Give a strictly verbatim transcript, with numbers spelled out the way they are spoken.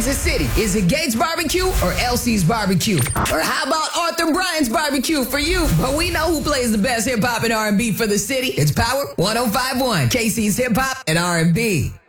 Kansas City? Is it Gates Barbecue or Elsie's Barbecue? Or how about Arthur Bryan's Barbecue for you? But we know who plays the best hip hop and R and B for the city. It's Power one oh five point one, K C's Hip Hop and R and B.